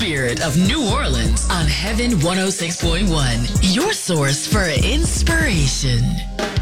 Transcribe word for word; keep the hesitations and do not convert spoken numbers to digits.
spirit of New Orleans on Heaven one oh six point one, your source for inspiration.